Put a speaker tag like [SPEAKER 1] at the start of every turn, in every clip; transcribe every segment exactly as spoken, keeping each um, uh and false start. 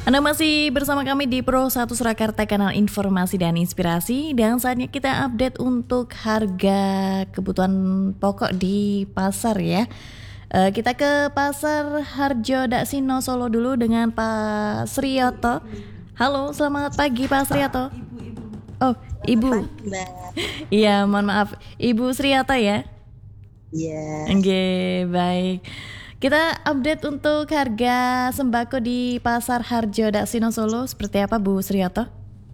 [SPEAKER 1] Anda masih bersama kami di Pro satu Surakarta, kanal informasi dan inspirasi. Dan saatnya kita update untuk harga kebutuhan pokok di pasar ya. Uh, kita ke Pasar Harjo Daksino Solo dulu dengan Pak Sriyoto. Halo, selamat pagi Pak Sriyoto. Oh, Ibu. Iya, mohon maaf. Ibu Sriyoto ya?
[SPEAKER 2] Iya.
[SPEAKER 1] Oke, okay, baik. Kita update untuk harga sembako di Pasar Harjo Daksino Solo seperti apa Bu Sriyoto?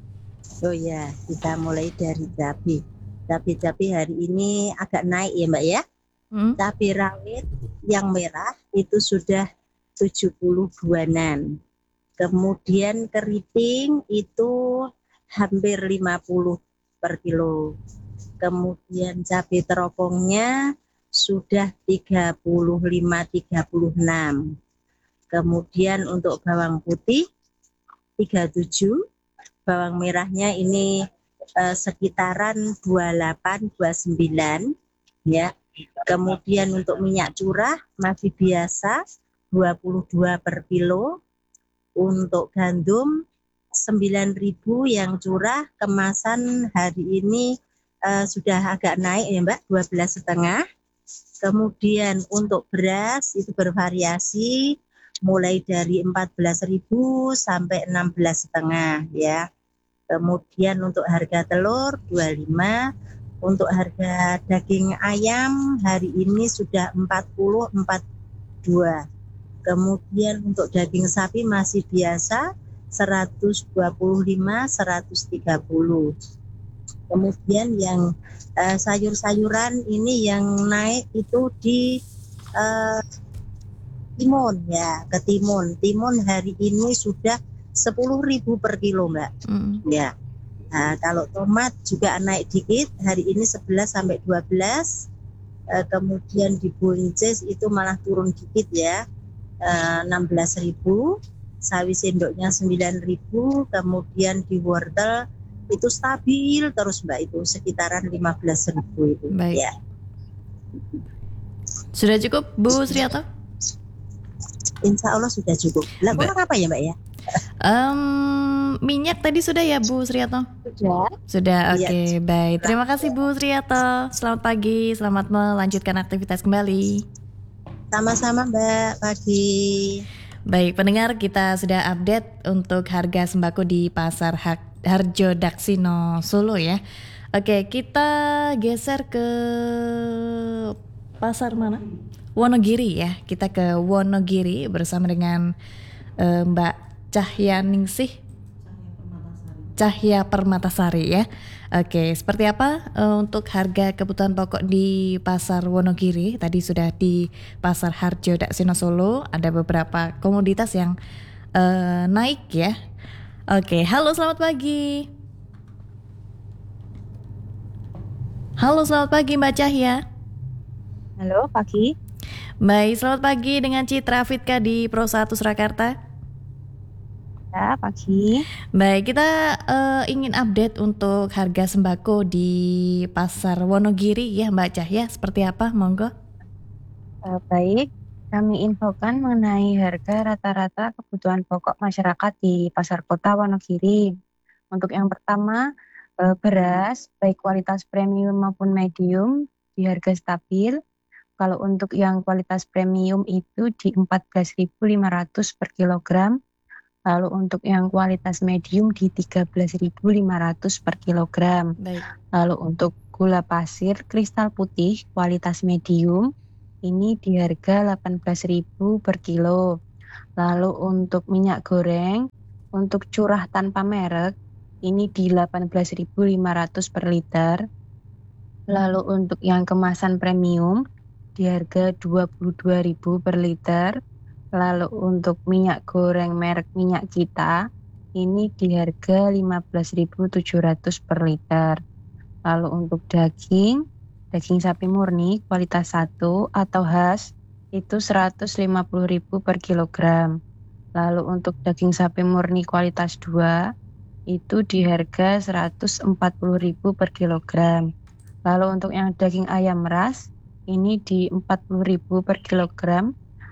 [SPEAKER 2] Oh ya, kita mulai dari cabai. Cabai-cabai hari ini agak naik ya Mbak ya. Hmm? Cabai rawit yang merah itu sudah tujuh puluh dua-an. Kemudian keriting itu hampir lima puluh per kilo. Kemudian cabai teropongnya sudah tiga puluh lima tiga puluh enam. Kemudian untuk bawang putih tiga puluh tujuh, bawang merahnya ini eh, sekitaran dua puluh delapan dua puluh sembilan ya. Kemudian untuk minyak curah masih biasa dua puluh dua per kilo. Untuk gandum sembilan ribu yang curah, kemasan hari ini eh, sudah agak naik ya Mbak, dua belas setengah. Kemudian untuk beras itu bervariasi mulai dari empat belas ribu sampai enam belas setengah ya. Kemudian untuk harga telur dua puluh lima, untuk harga daging ayam hari ini sudah empat puluh empat puluh dua. Kemudian untuk daging sapi masih biasa seratus dua puluh lima seratus tiga puluh. Kemudian yang uh, sayur-sayuran ini yang naik itu di uh, timun ya, ketimun. Timun hari ini sudah sepuluh ribu per kilo Mbak. Mm. Ya. Nah, kalau tomat juga naik dikit, hari ini sebelas sampai dua belas. Uh, kemudian di buncis itu malah turun dikit ya, uh, enam belas ribu. Sawi sendoknya sembilan ribu. Kemudian di wortel itu stabil terus Mbak, itu sekitaran lima belas ribu itu.
[SPEAKER 1] Baik.
[SPEAKER 2] Ya.
[SPEAKER 1] Sudah cukup Bu Sriyoto?
[SPEAKER 2] Insya Allah sudah cukup. Lah kurang apa ya Mbak ya?
[SPEAKER 1] Um, minyak tadi sudah ya Bu Sriyoto?
[SPEAKER 2] Sudah.
[SPEAKER 1] Sudah, oke, okay, ya. Baik. Terima kasih Bu Sriyoto. Selamat pagi, selamat melanjutkan aktivitas kembali.
[SPEAKER 2] Sama-sama Mbak, pagi.
[SPEAKER 1] Baik, pendengar, kita sudah update untuk harga sembako di Pasar Hak Harjo Daksino Solo ya. Oke, kita geser ke pasar mana? Wonogiri ya. Kita ke Wonogiri bersama dengan uh, Mbak Cahya Ningsih Cahya Permatasari ya. Oke, seperti apa uh, untuk harga kebutuhan pokok di Pasar Wonogiri? Tadi sudah di Pasar Harjo Daksino Solo, ada beberapa komoditas yang uh, naik ya. Oke, halo selamat pagi. Halo selamat pagi Mbak Cahya.
[SPEAKER 3] Halo pagi.
[SPEAKER 1] Baik, selamat pagi dengan Citra Fitka di Pro satu Surakarta.
[SPEAKER 3] Ya, pagi.
[SPEAKER 1] Baik, kita uh, ingin update untuk harga sembako di Pasar Wonogiri ya Mbak Cahya, seperti apa? Monggo.
[SPEAKER 3] Uh, baik. Kami infokan mengenai harga rata-rata kebutuhan pokok masyarakat di Pasar Kota Wonogiri. Untuk yang pertama, beras, baik kualitas premium maupun medium, di harga stabil. Kalau untuk yang kualitas premium itu di empat belas ribu lima ratus per kilogram. Lalu untuk yang kualitas medium di tiga belas ribu lima ratus per kilogram.
[SPEAKER 1] Baik.
[SPEAKER 3] Lalu untuk gula pasir kristal putih kualitas medium, ini di harga delapan belas ribu per kilo. Lalu untuk minyak goreng, untuk curah tanpa merek, ini di delapan belas ribu lima ratus per liter. Lalu untuk yang kemasan premium, di harga dua puluh dua ribu per liter. Lalu untuk minyak goreng merek minyak kita, ini di harga lima belas ribu tujuh ratus per liter. Lalu untuk daging, daging sapi murni kualitas satu atau khas itu seratus lima puluh ribu per kilogram. Lalu untuk daging sapi murni kualitas dua itu di harga seratus empat puluh ribu per kilogram. Lalu untuk yang daging ayam ras ini di empat puluh ribu per kilogram.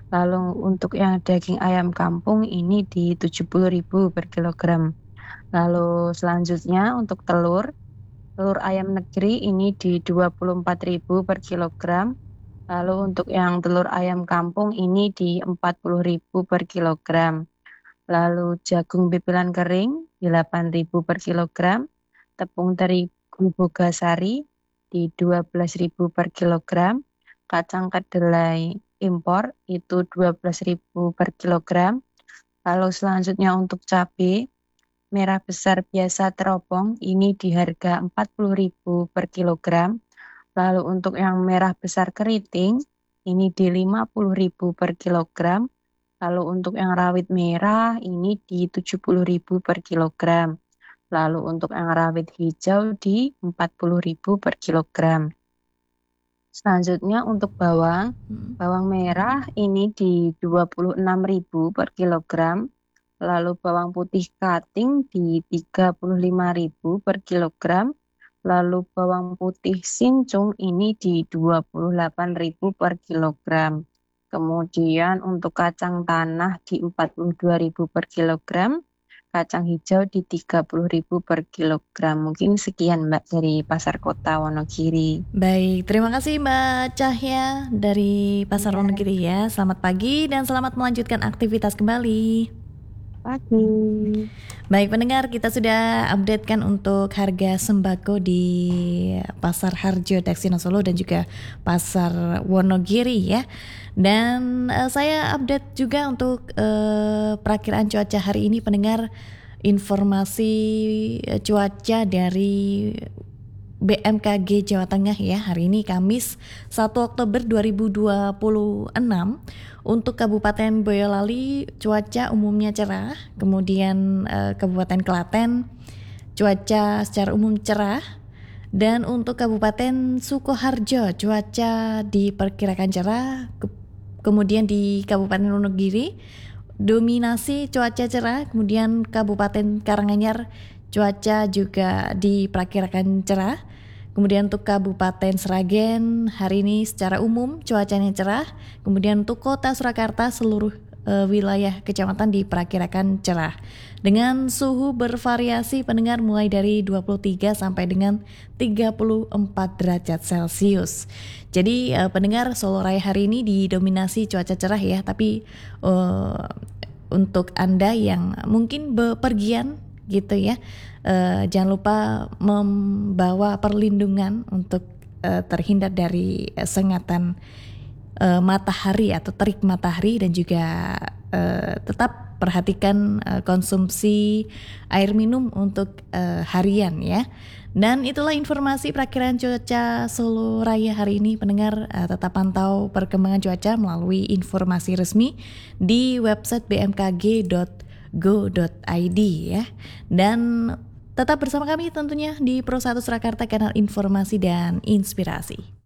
[SPEAKER 3] Lalu untuk yang daging ayam kampung ini di tujuh puluh ribu per kilogram. Lalu selanjutnya untuk telur, telur ayam negeri ini di dua puluh empat ribu per kilogram. Lalu untuk yang telur ayam kampung ini di empat puluh ribu per kilogram. Lalu jagung pipilan kering delapan ribu per kilogram. Tepung terigu Bogasari di dua belas ribu per kilogram. Kacang kedelai impor itu dua belas ribu per kilogram. Lalu selanjutnya untuk cabai merah besar biasa teropong ini di harga empat puluh ribu per kilogram. Lalu untuk yang merah besar keriting ini di lima puluh ribu per kilogram. Lalu untuk yang rawit merah ini di tujuh puluh ribu per kilogram. Lalu untuk yang rawit hijau di empat puluh ribu per kilogram. Selanjutnya untuk bawang, bawang merah ini di dua puluh enam ribu per kilogram. Lalu bawang putih cutting di tiga puluh lima ribu per kilogram. Lalu bawang putih sincung ini di dua puluh delapan ribu per kilogram. Kemudian untuk kacang tanah di empat puluh dua ribu per kilogram. Kacang hijau di tiga puluh ribu per kilogram. Mungkin sekian Mbak dari Pasar Kota Wonogiri.
[SPEAKER 1] Baik, terima kasih Mbak Cahya dari Pasar ya. Wonogiri ya. Selamat pagi dan selamat melanjutkan aktivitas kembali.
[SPEAKER 3] Pagi.
[SPEAKER 1] Baik pendengar, kita sudah updatekan untuk harga sembako di Pasar Harjo Daksina Solo dan juga Pasar Wonogiri ya. Dan uh, saya update juga untuk uh, perakiraan cuaca hari ini pendengar, informasi uh, cuaca dari B M K G Jawa Tengah ya. Hari ini Kamis satu Oktober dua ribu dua puluh enam. Untuk Kabupaten Boyolali cuaca umumnya cerah, kemudian eh, Kabupaten Klaten cuaca secara umum cerah, dan untuk Kabupaten Sukoharjo cuaca diperkirakan cerah, ke- kemudian di Kabupaten Wonogiri dominasi cuaca cerah, kemudian Kabupaten Karanganyar cuaca juga diperkirakan cerah. Kemudian untuk Kabupaten Sragen hari ini secara umum cuacanya cerah. Kemudian untuk Kota Surakarta seluruh e, wilayah kecamatan diperkirakan cerah. Dengan suhu bervariasi pendengar mulai dari dua puluh tiga sampai dengan tiga puluh empat derajat Celcius. Jadi e, pendengar, Solo Raya hari ini didominasi cuaca cerah ya. Tapi e, untuk Anda yang mungkin bepergian gitu ya, uh, jangan lupa membawa perlindungan untuk uh, terhindar dari uh, sengatan uh, matahari atau terik matahari, dan juga uh, tetap perhatikan uh, konsumsi air minum untuk uh, harian ya. Dan itulah informasi perakiraan cuaca Solo Raya hari ini pendengar. Uh, tetap pantau perkembangan cuaca melalui informasi resmi di website b m k g dot go dot i d ya. Dan tetap bersama kami tentunya di Pro satu Surakarta, kanal informasi dan inspirasi.